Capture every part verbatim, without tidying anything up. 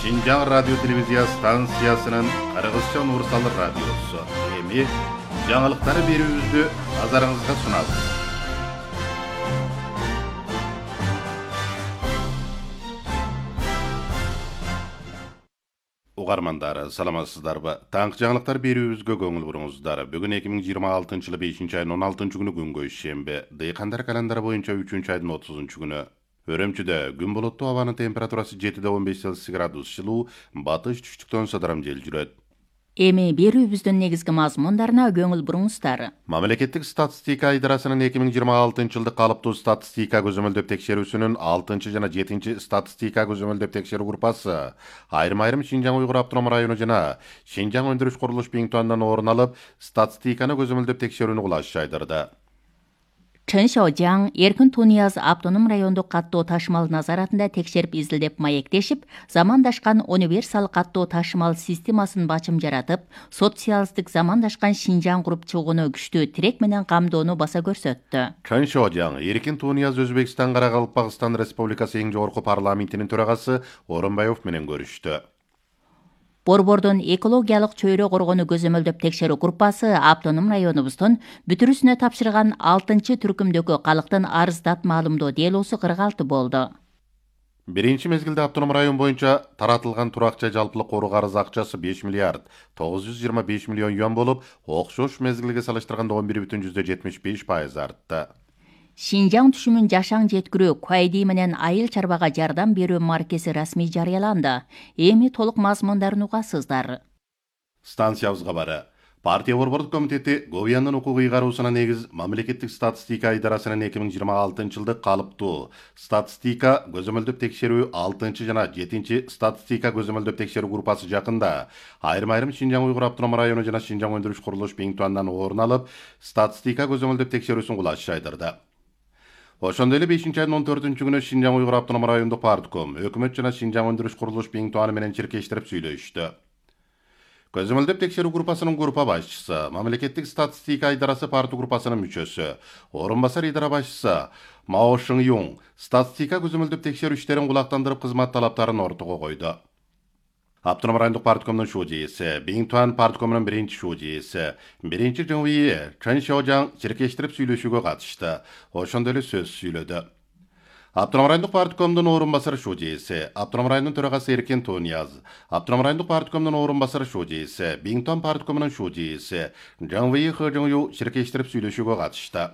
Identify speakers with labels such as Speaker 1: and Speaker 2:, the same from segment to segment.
Speaker 1: Шинжаң радио телевизия станциясының Кыргызча Нурсалы радиосы. Эми жаңылыктары берүүбүздү назарыңызга сунабыз. Угармандары, саламатсыздарбы? Таңкы жаңылыктар берүүбүзгө көңүл буруңуздар. Бүгүн эки миң жыйырма алтынчы жылы бешинчи айдын он алтынчы күнү күнгө шембе. Дыйкандар календары боюнча үчүнчү айдын отузунчу күнү. Өрөмчүдө күн булуттуу, абанын температурасы жетиде он беш Цельсий градус жылуу, батыш түштүктөн сыдырым жел жүрөт.
Speaker 2: Эми берүүбүздүн негизги мазмундарына көңүл буруңуздар.
Speaker 1: Мамлекеттик статистика идарасынын эки миң жыйырма алтынчы жылдык калыптуу статистика көзөмөлдөп текшерүүсүнүн алтынчы жана жетинчи статистика көзөмөлдөп текшерүү группасы айрым-айрым Шинжаң Уйгур автоном району жана Шинжаң өндүрүш курулуш биңтуанынан орун алып, статистиканы көзөмөлдөп текшерүүнү кулаш жайдырды.
Speaker 2: Чын Шоужаң Эркин Тунияз автоном райондук каттоо ташымал назаратында текшерип изилдеп маектешип, замандашкан универсал каттоо ташымал системасын бачым жаратып, социалисттик замандашкан Шинжаң курупчулугуну күчтүү тирек менен камдоону баса көрсөттү.
Speaker 1: Чын Шоужаң Эркин Тунияз Өзбекстан Каракалпакстан Республикасы эң жогорку парламентинин төрагасы Орунбаев менен көрүштү.
Speaker 2: Борбордун экологиялык чөйрө коргону көзөмөлдөп текшерүү группасы автоном районубуздун бүтүрүүсүнө тапшырган алтынчы түркүмдөгү калктын арыздат маалымдоо делосу кырк алты болду.
Speaker 1: Биринчи мезгилде автоном район боюнча таратылган туракча жалпылык ору карыз акчасы беш миллиард тогуз жүз жыйырма беш миллион юан болуп, окшош мезгилге салыштырганда он бир бүтүн жүздө жетимиш беш пайыз артты.
Speaker 2: Шинжаң түшүмүн жашаң жеткирүү Куайди менен айыл чарбага жардам берүү маркеси расмий жарыяланды. Эми толук мазмундарын угасыздар.
Speaker 1: Станциябызга бары. Партия борбордук комитети Говиянын укук ыйгаруусуна негиз мамлекеттик статистика идарасынын эки миң жыйырма алтынчы жылдык калыптуу статистика көзөмөлдөп текшерүү алтынчы жана жетинчи статистика көзөмөлдөп текшерүү группасы жакында айрым-айрым Шинжаң Уйгур автоном району жана Шинжаң өндүрүш курулуш биңтуанынан орун алып, статистика көзөмөлдөп текшерүүсүн кулаш жайдырды. Ошондой эле бешинчи айдын он төртүнчү күнү Шинжаң Уйгур автоном райондук партком, өкмөт жана Шинжаң өндүрүш курулуш биңтуаны менен чиркештирип сүйлөштү. Көзөмөлдөп текшерүү группасынын группа башчысы, мамлекеттик статистика идарасы парты группасынын мүчөсү, орун басар идара башчысы Мао Шың Юң статистика көзөмөлдөп текшерүү иштерин кулактандырып кызмат талаптарын ортого койду. Автоном райондук парткомдун шуудейси, Биңтуан парткомунун биринчи шуудейси, биринчи жыңвийи Чын Шоужаң чиркештирип сүйлөшүүгө катышты. Ошондой эле сөз сүйлөдү. Автоном райондук парткомдун орун басары шуудейси, Автоном районунун төрагасы Эркин Тунияз, Автоном райондук парткомдун орун басары шуудейси, Биңтуан парткомунун шуудейси Жыңвийи Хыжыңю чиркештирип сүйлөшүүгө катышты.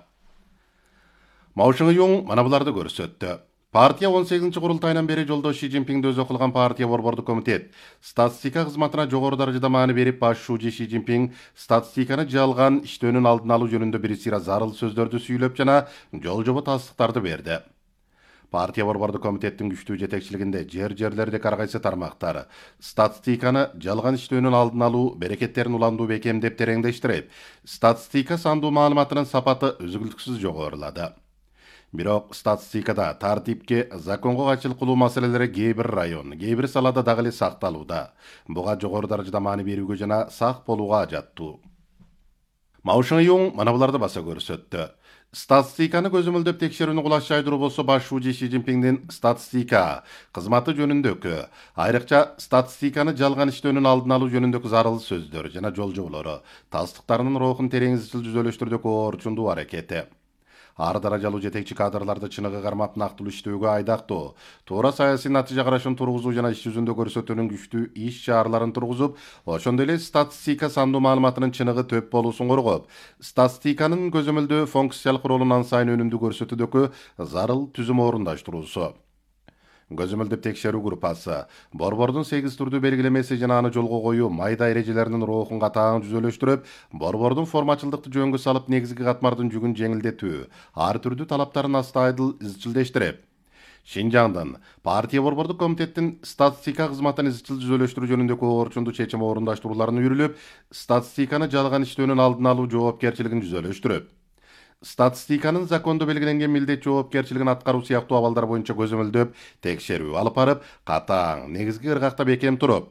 Speaker 1: Мао Шың Юң мына буларды көрсөттү. Партия он сегизинчи курултайынан бери жолдош Ши Цзиньпиңди өзү кылган партия борбордук комитет статистика кызматына жогору даражада маани берип, баш шуучу Ши Цзиньпиң статистиканы жалган иштөөнүн алдын алуу жөнүндө бир сыйра зарыл сөздөрдү сүйлөп жана жол жобо тастыктарды берди. Партия борбордук комитеттин күчтүү жетекчилигинде жер-жерлердеги ар кайсы тармактар статистиканы жалган иштөөнүн алдын алуу, берекеттерин уландуу бекемдеп тереңдештирип, статистика сандуу маалыматынын сапаты үзгүлтүксүз жогорулады. Бирок статистикада тартипке, законго кайчылык кылуу маселелери кээ бир район, кээ бир салада дагы эле сакталууда. Буга жогору даражада маани берүүгө жана сак болууга ажаттуу. Мао Шың Юң мына буларды баса көрсөттү. Статистиканы көзөмөлдөп текшерүүнү кулаш жайдыруу болсо, баш шуучу Ши Цзиньпиңдин статистика кызматы жөнүндөгү, айрыкча статистиканы жалган иштөөнүн алдын алуу жөнүндөгү зарыл сөздөр жана жол жоболору тастыктарынын рухун терең изчил жүзөлөштүрүүдөгү орчундуу аракети. Ар даражалуу жетекчи кадрларды чыныгы кармап нактылуу иштөөгө айдактоо, туура саясий натыйжа карашын тургузуу жана иш жүзүндө көрсөтүүнүн күчтүү иш чараларын тургузуп, ошондой эле статистика сандуу маалыматынын чыныгы төп болуусун коргоп, статистиканын көзөмөлдөө функциялык ролун ан сайын өнүмдүү көрсөтүүдөгү зарыл түзүм орундаштыруусу. Көзөмөлдөп текшерүү группасы борбордун сегиз түрдүү белгилемеси жана аны жолго коюу майда эрежелеринин рухун катаң жүзөлөштүрүп, борбордун формачылдыкты жөнгө салып, негизги катмардын жүгүн жеңилдетүү, ар түрдүү талаптарын астайдыл изчилдештирип, Шинжаңдын партия борбордук комитеттин статистика кызматын изчил жүзөлөштүрүү жөнүндөгү орчундуу чечим орундаштырууларын үйрүлүп, статистиканы жалган иштөөнүн алдын алуу жоопкерчилигин жүзөлөштүрүп, статистиканын закондо белгиленген милдет жоопкерчилигин аткаруу сыяктуу абалдар боюнча көзөмөлдөп текшерүү алып барып, катаң негизги ыргакта бекем туруп,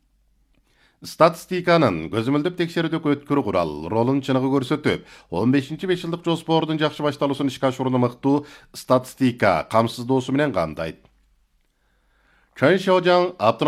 Speaker 1: статистиканын көзөмөлдөп текшерүүдөгү өткүр курал ролун чыныгы көрсөтүп, он бешинчи беш жылдык жоспордун жакшы башталуусун ишке ашырууну мыктуу статистика камсыздоосу менен камдайт. Чын Шоужаң